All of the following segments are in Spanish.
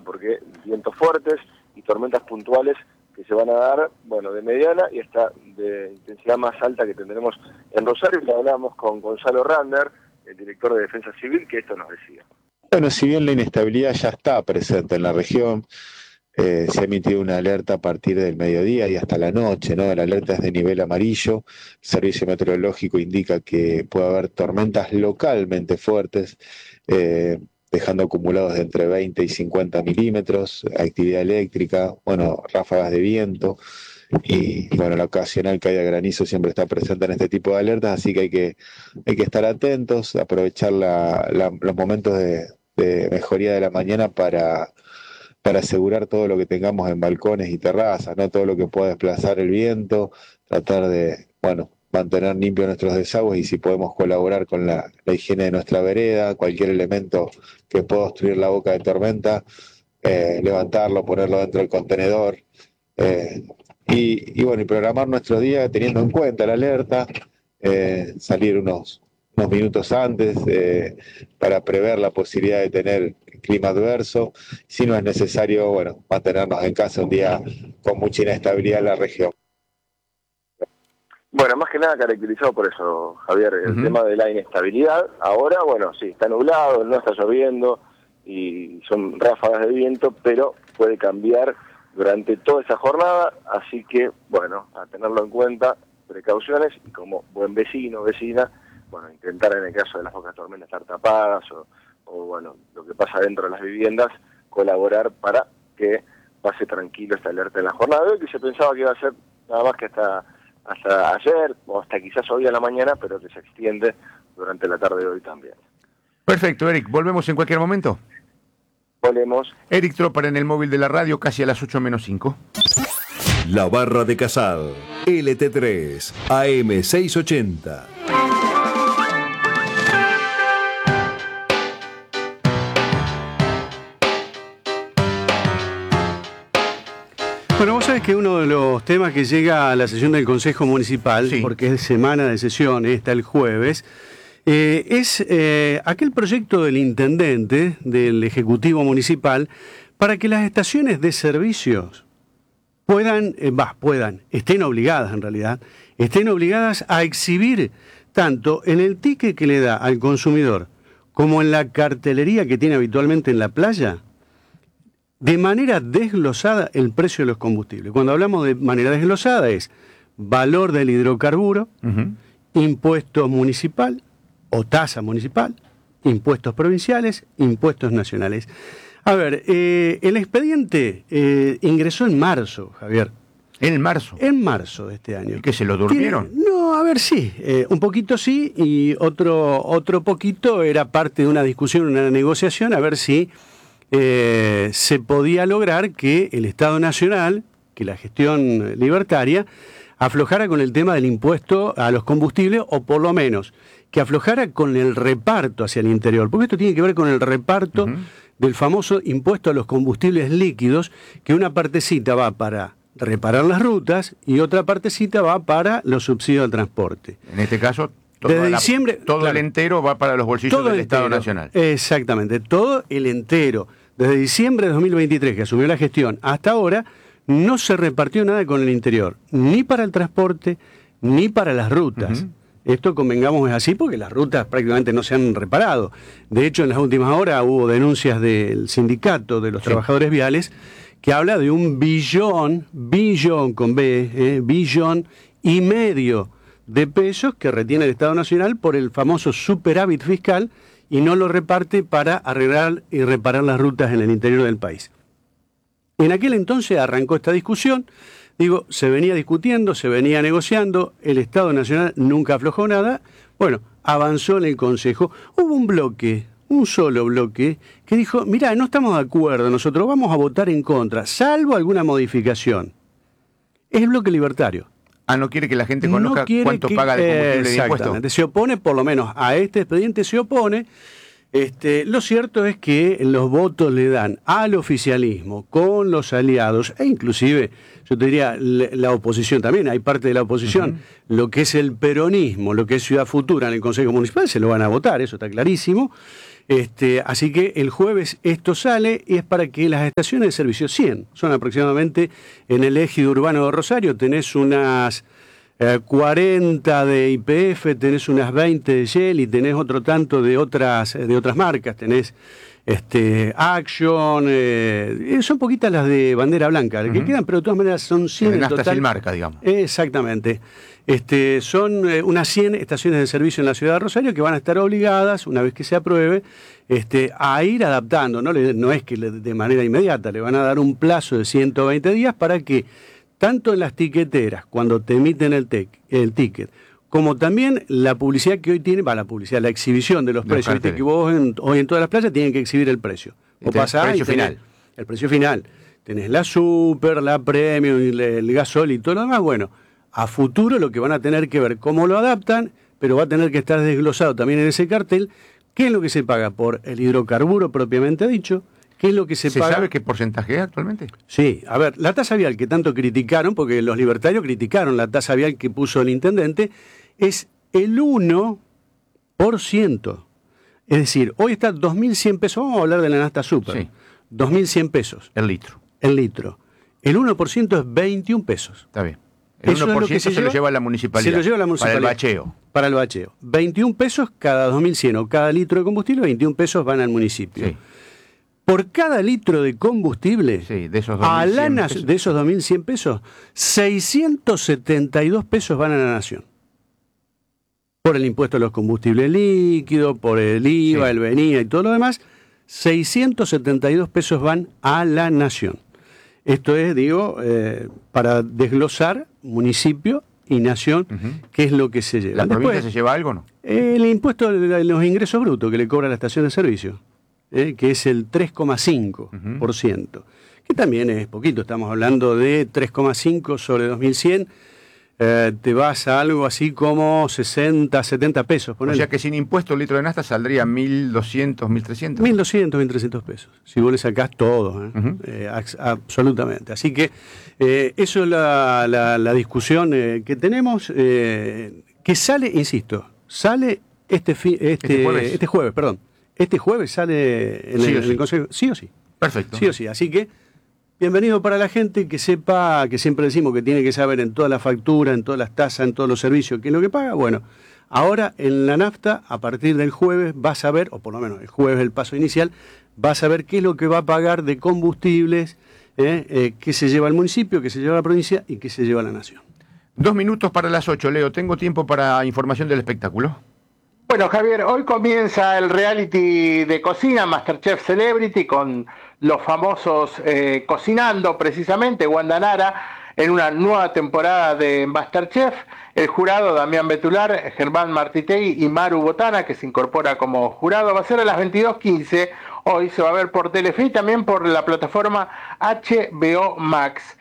porque vientos fuertes y tormentas puntuales que se van a dar, bueno, de mediana y hasta de intensidad más alta que tendremos en Rosario. Y hablamos con Gonzalo Rander, el director de Defensa Civil, que esto nos decía. Bueno, si bien la inestabilidad ya está presente en la región, se ha emitido una alerta a partir del mediodía y hasta la noche, ¿no? La alerta es de nivel amarillo. El servicio meteorológico indica que puede haber tormentas localmente fuertes, dejando acumulados de entre 20 y 50 milímetros, actividad eléctrica, bueno, ráfagas de viento y bueno, la ocasional caída de granizo siempre está presente en este tipo de alertas, así que hay que estar atentos, aprovechar los momentos de mejoría de la mañana para asegurar todo lo que tengamos en balcones y terrazas, ¿no? Todo lo que pueda desplazar el viento, tratar de, bueno, mantener limpios nuestros desagües y si podemos colaborar con la higiene de nuestra vereda, cualquier elemento que pueda obstruir la boca de tormenta, levantarlo, ponerlo dentro del contenedor, y bueno, y programar nuestro día teniendo en cuenta la alerta, salir unos minutos antes para prever la posibilidad de tener clima adverso. Si no es necesario, bueno, mantenernos en casa un día con mucha inestabilidad en la región. Bueno, más que nada caracterizado por eso, Javier, el tema de la inestabilidad. Ahora, bueno, sí, está nublado, no está lloviendo y son ráfagas de viento, pero puede cambiar durante toda esa jornada, así que, bueno, a tenerlo en cuenta, precauciones y como buen vecino o vecina, bueno, intentar en el caso de las pocas tormentas estar tapadas o bueno, lo que pasa dentro de las viviendas, colaborar para que pase tranquilo esta alerta en la jornada de hoy, que se pensaba que iba a ser nada más que hasta ayer o hasta quizás hoy a la mañana, pero que se extiende durante la tarde de hoy también. Perfecto, Eric, volvemos en cualquier momento. Volvemos. Eric Tropar en el móvil de la radio, casi a las 8:05. La Barra de Casal, LT3, AM680. Bueno, vos sabés que uno de los temas que llega a la sesión del Consejo Municipal, sí, porque es semana de sesión, está el jueves, es aquel proyecto del intendente, del Ejecutivo Municipal, para que las estaciones de servicios estén obligadas en realidad, estén obligadas a exhibir tanto en el ticket que le da al consumidor como en la cartelería que tiene habitualmente en la playa, de manera desglosada el precio de los combustibles. Cuando hablamos de manera desglosada es valor del hidrocarburo, impuesto municipal o tasa municipal, impuestos provinciales, impuestos nacionales. A ver, el expediente ingresó en marzo, Javier. ¿En marzo? En marzo de este año. ¿Y qué, se lo durmieron? No, a ver, sí. Un poquito sí y otro poquito era parte de una discusión, una negociación, a ver si se podía lograr que el Estado Nacional, que la gestión libertaria, aflojara con el tema del impuesto a los combustibles, o por lo menos que aflojara con el reparto hacia el interior, porque esto tiene que ver con el reparto del famoso impuesto a los combustibles líquidos, que una partecita va para reparar las rutas y otra partecita va para los subsidios al transporte. En este caso, desde diciembre, todo el entero va para los bolsillos del Estado Nacional. Exactamente, todo el entero. Desde diciembre de 2023, que asumió la gestión, hasta ahora, no se repartió nada con el interior, ni para el transporte, ni para las rutas. Esto, convengamos, es así porque las rutas prácticamente no se han reparado. De hecho, en las últimas horas hubo denuncias del sindicato de los trabajadores viales que habla de un billón con B, billón y medio de pesos que retiene el Estado Nacional por el famoso superávit fiscal y no lo reparte para arreglar y reparar las rutas en el interior del país. En aquel entonces arrancó esta discusión, se venía discutiendo, se venía negociando, el Estado Nacional nunca aflojó nada, bueno, avanzó en el Consejo, hubo un solo bloque, que dijo, mirá, no estamos de acuerdo, nosotros vamos a votar en contra, salvo alguna modificación. Es el bloque libertario. No quiere que la gente conozca cuánto paga de combustible de impuesto. Exactamente, se opone, por lo menos a este expediente se opone. Lo cierto es que los votos le dan al oficialismo con los aliados, e inclusive, yo te diría, la oposición también, hay parte de la oposición, lo que es el peronismo, lo que es Ciudad Futura en el Consejo Municipal, se lo van a votar, eso está clarísimo. Así que el jueves esto sale y es para que las estaciones de servicio 100, son aproximadamente en el ejido urbano de Rosario, tenés unas 40 de YPF, tenés unas 20 de Shell y tenés otro tanto de otras marcas, tenés Action, son poquitas las de bandera blanca, que quedan, pero de todas maneras son 100 en total. Marca, digamos. Exactamente. Son unas 100 estaciones de servicio en la ciudad de Rosario que van a estar obligadas, una vez que se apruebe, a ir adaptando. No es que de manera inmediata, le van a dar un plazo de 120 días para que, tanto en las tiqueteras, cuando te emiten el ticket, como también la publicidad que hoy tiene, la exhibición de los precios, viste que vos hoy en todas las playas tienen que exhibir el precio. El precio final. El precio final. Tenés la Super, la Premium, el Gasol y todo lo demás. Bueno, a futuro lo que van a tener que ver cómo lo adaptan, pero va a tener que estar desglosado también en ese cartel qué es lo que se paga por el hidrocarburo propiamente dicho, qué es lo que se paga. ¿Se sabe qué porcentaje es actualmente? Sí, a ver, la tasa vial que tanto criticaron, porque los libertarios criticaron la tasa vial que puso el intendente, es el 1%. Es decir, hoy está 2.100 pesos, vamos a hablar de la nafta super, sí. 2.100 pesos. El litro. El 1% es 21 pesos. Está bien. El 1% se lo lleva la municipalidad. Se lo lleva la municipalidad. Para el bacheo. Para el bacheo. 21 pesos cada 2.100 o cada litro de combustible, 21 pesos van al municipio. Sí. Por cada litro de combustible, sí, de esos 2.100 pesos, 672 pesos van a la nación. Por el impuesto a los combustibles líquidos, por el IVA, sí, el venía y todo lo demás, 672 pesos van a la nación. Esto es, para desglosar municipio y nación, qué es lo que se lleva. ¿La provincia se lleva algo o no? El impuesto de los ingresos brutos que le cobra la estación de servicio, que es el 3,5%, que también es poquito, estamos hablando de 3,5 sobre 2.100, te vas a algo así como 60, 70 pesos. Ponele. O sea que sin impuesto el litro de nafta saldría 1.200, 1.300. 1.200, 1.300 pesos, si vos le sacás todo, absolutamente. Así que eso es la discusión que tenemos, que sale, insisto, sale este jueves, perdón. Este jueves sale en el Consejo, sí o sí. Perfecto. Sí o sí, así que bienvenido para la gente que sepa, que siempre decimos que tiene que saber en todas las facturas, en todas las tasas, en todos los servicios, qué es lo que paga. Bueno, ahora en la nafta, a partir del jueves, vas a ver, o por lo menos el jueves el paso inicial, vas a ver qué es lo que va a pagar de combustibles, qué se lleva al municipio, qué se lleva a la provincia y qué se lleva a la nación. 2 minutos para las 8, Leo. ¿Tengo tiempo para información del espectáculo? Bueno, Javier, hoy comienza el reality de cocina, MasterChef Celebrity, con los famosos cocinando, precisamente, Wanda Nara, en una nueva temporada de MasterChef. El jurado, Damián Betular, Germán Martitegui y Maru Botana, que se incorpora como jurado, va a ser a las 22:15. Hoy se va a ver por Telefe y también por la plataforma HBO Max.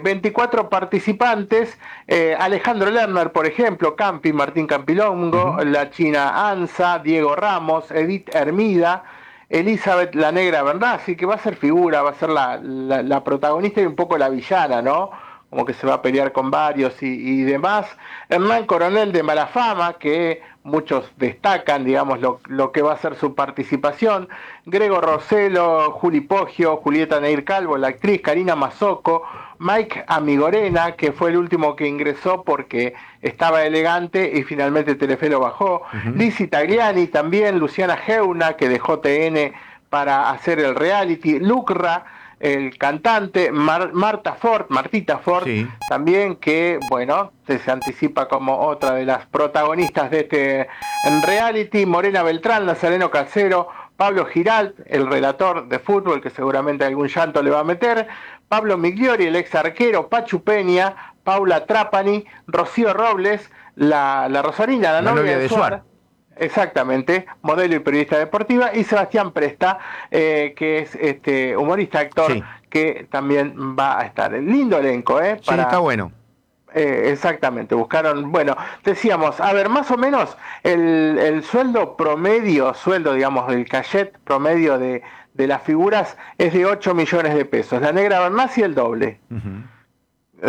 24 participantes, Alejandro Lerner, por ejemplo, Campi, Martín Campilongo, la china Ansa, Diego Ramos, Edith Hermida, Elizabeth la Negra Bernasi, que va a ser figura, va a ser la protagonista y un poco la villana, ¿no? Como que se va a pelear con varios y demás. Hernán Coronel de Malafama, que muchos destacan, digamos, lo que va a ser su participación. Gregor Rossello, Juli Poggio, Julieta Neir Calvo, la actriz Karina Mazzocco, Mike Amigorena, que fue el último que ingresó porque estaba elegante y finalmente Telefe lo bajó. Lizzy Tagliani también, Luciana Geuna, que dejó TN para hacer el reality. Lucra, el cantante, Martita Ford, sí, también, que bueno, se anticipa como otra de las protagonistas de este reality. Morena Beltrán, Nazareno Casero, Pablo Giralt, el relator de fútbol, que seguramente algún llanto le va a meter, Pablo Migliori, el ex arquero, Pachu Peña, Paula Trapani, Rocío Robles, la Rosarina, la novia de Suar. Exactamente, modelo y periodista deportiva, y Sebastián Presta, que es humorista, actor, sí, que también va a estar. Lindo elenco, Sí, está bueno. Exactamente, buscaron, bueno, decíamos, a ver, más o menos el sueldo promedio, digamos, del cachet promedio de las figuras es de 8 millones de pesos. La Negra Bernasi el doble.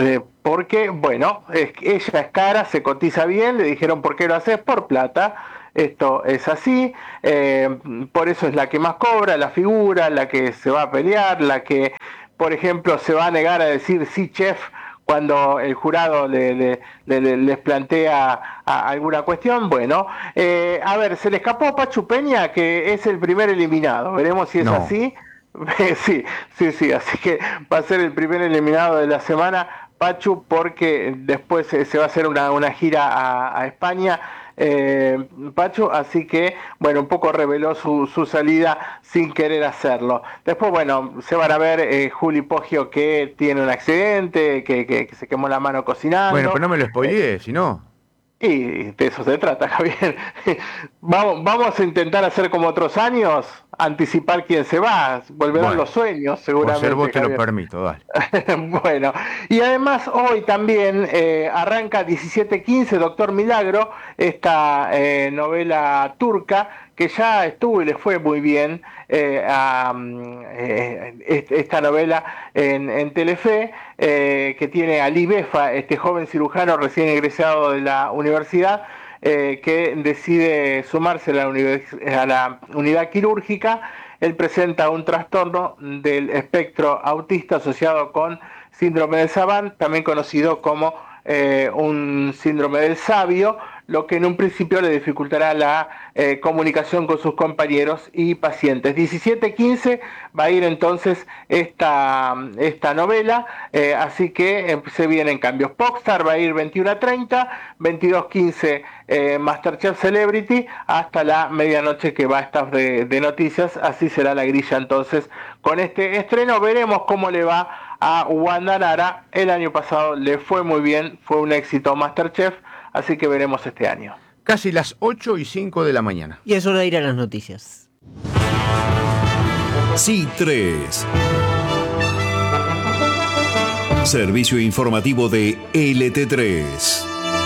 Porque, bueno, ella es cara, se cotiza bien, le dijeron, ¿por qué lo haces? Por plata. esto es así, por eso es la que más cobra, la figura, la que se va a pelear, la que, por ejemplo, se va a negar a decir sí, chef, cuando el jurado les plantea alguna cuestión. Bueno, a ver, se le escapó a Pachu Peña, que es el primer eliminado, veremos si es así. Sí, así que va a ser el primer eliminado de la semana, Pachu, porque después se va a hacer una gira a España, Pachu, así que, bueno, un poco reveló su salida sin querer hacerlo. Después, bueno, se van a ver Juli Poggio, que tiene un accidente, que se quemó la mano cocinando. Bueno, pero no me lo spoileé, si no. Y de eso se trata, Javier. Vamos a intentar hacer como otros años, anticipar quién se va, volverán los sueños, seguramente. Por ser vos te Javier. lo permito, dale. Bueno, y además hoy también arranca 17:15, Doctor Milagro, esta novela turca, que ya estuvo y le fue muy bien esta novela en Telefe, que tiene a Ali Befa, este joven cirujano recién egresado de la universidad, que decide sumarse a la unidad quirúrgica. Él presenta un trastorno del espectro autista asociado con síndrome de Savant, también conocido como un síndrome del sabio, lo que en un principio le dificultará la comunicación con sus compañeros y pacientes. 17:15 va a ir entonces esta novela, así que se vienen cambios. Popstar va a ir 21:30, 22:15 Masterchef Celebrity, hasta la medianoche que va a estar de noticias. Así será la grilla entonces con este estreno. Veremos cómo le va a Wanda Nara. El año pasado le fue muy bien, fue un éxito Masterchef, así que veremos este año. Casi las 8:05 de la mañana. Y es hora de ir a las noticias. Sí3. Servicio informativo de LT3.